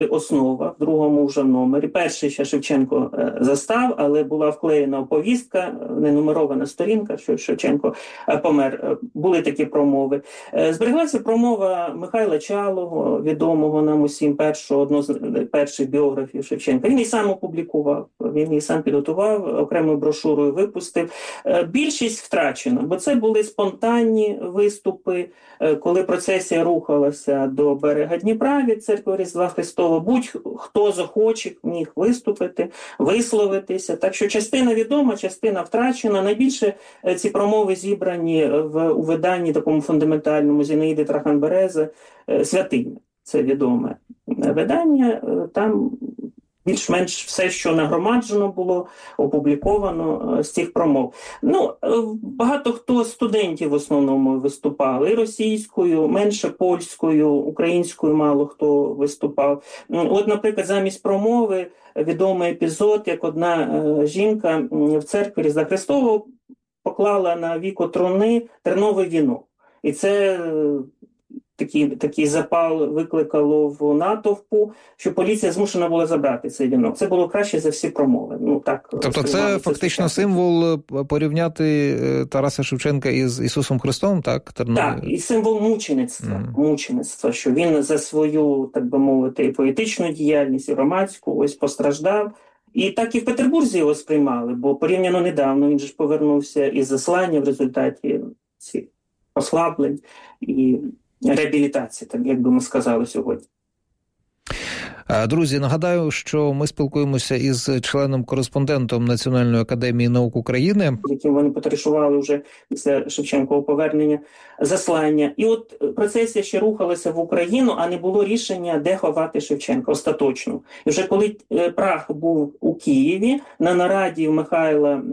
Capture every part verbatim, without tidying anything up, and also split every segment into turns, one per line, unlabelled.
основа в другому вже номері. Перший ще Шевченко е, застав, але була вклеєна оповістка, ненумерована сторінка, що Шевченко е, помер. Е, були такі промови. Е, збереглася промова Михайла Чалого, відомого нам усім першого, одного з перших біографів Шевченка. Він і сам опублікував, він і сам підготував, окремою брошурою випустив. Е, більшість втрачена, бо це були спонтанні виступи, е, коли процесія рухалася до берега Дніпра від церкви Різдва Христова. Будь-хто захоче міг виступити, висловитися. Так що частина відома, частина втрачена. Найбільше ці промови зібрані в, у виданні такому фундаментальному Зінаїди Траханберези «Святиня». Це відоме видання. Там більш-менш все, що нагромаджено було, опубліковано з цих промов. Ну, багато хто студентів в основному виступали, і російською, менше польською, українською мало хто виступав. От, наприклад, замість промови відомий епізод, як одна жінка в церкві Різдва Христового поклала на віко труни терновий вінок. І це Такий, такий запал викликало в натовпу, що поліція змушена була забрати цей вінок. Це було краще за всі промови. Ну, так,
тобто це фактично це символ порівняти Тараса Шевченка із Ісусом Христом, так? Тернові... Так,
і символ мучеництва, mm. мучеництва, що він за свою, так би мовити, поетичну діяльність, і громадську, ось постраждав. І так і в Петербурзі його сприймали, бо порівняно недавно він же ж повернувся із заслання в результаті цих послаблень і реабілітації, так як би ми сказали сьогодні.
Друзі, нагадаю, що ми спілкуємося із членом-кореспондентом Національної академії наук України,
яким вони потоваришували вже після Шевченкового повернення, заслання. І от процесія ще рухалася в Україну, а не було рішення, де ховати Шевченка остаточно. І вже коли прах був у Києві, на нараді у Михайла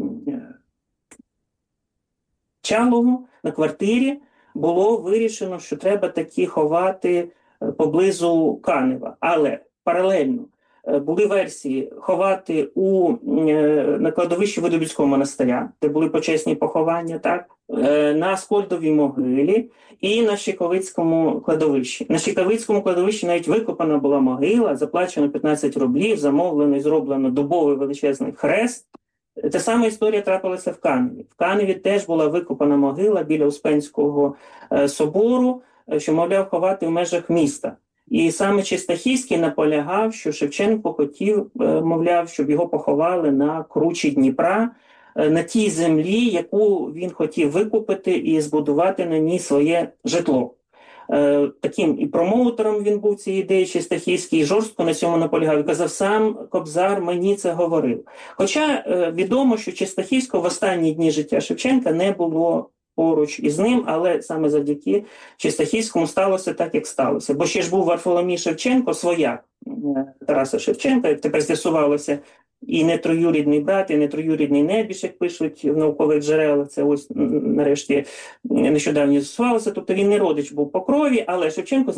Чалого на квартирі було вирішено, що треба таки ховати поблизу Канева. Але паралельно були версії ховати у, на кладовищі Видобицького монастиря, де були почесні поховання, так, на Скольдовій могилі і на Щекавицькому кладовищі. На Щекавицькому кладовищі навіть викопана була могила, заплачено п'ятнадцять рублів, замовлено і зроблено дубовий величезний хрест. Та сама історія трапилася в Каневі. В Каневі теж була викопана могила біля Успенського собору, що, мовляв, ховати в межах міста. І саме Чистахівський наполягав, що Шевченко хотів, мовляв, щоб його поховали на кручі Дніпра, на тій землі, яку він хотів викупити і збудувати на ній своє житло. Таким і промоутером він був цієї ідеї Чистахівський, і жорстко на цьому наполягав. І казав, сам Кобзар мені це говорив. Хоча відомо, що Чистахівського в останні дні життя Шевченка не було поруч із ним, але саме завдяки Чистахівському сталося так, як сталося. Бо ще ж був Варфоломій Шевченко, свояк Тараса Шевченка, як тепер з'ясувалося, і не троюрідний брат, і не троюрідний небіж, як пишуть в наукових джерелах, це ось нарешті нещодавно з'ясувалося. Тобто він не родич був по крові, але Шевченко